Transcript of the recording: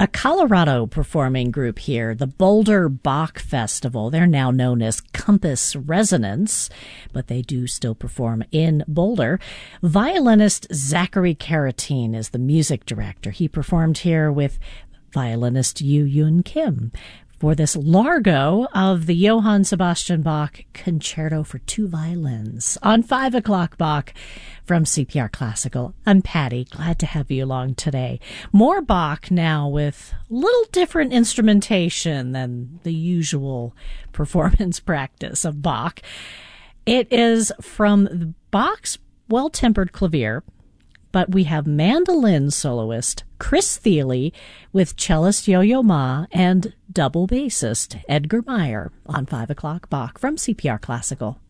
A Colorado performing group here, the Boulder Bach Festival. They're now known as Compass Resonance, but they do still perform in Boulder. Violinist Zachary Caratine is the music director. He performed here with violinist Yu Yun Kim for this Largo of the Johann Sebastian Bach Concerto for Two Violins on 5 o'clock Bach from CPR Classical. I'm Patty. Glad to have you along today. More Bach now with a little different instrumentation than the usual performance practice of Bach. It is from Bach's Well-Tempered Clavier, but we have mandolin soloist Chris Thile with cellist Yo-Yo Ma and double bassist Edgar Meyer on 5 o'clock Bach from CPR Classical.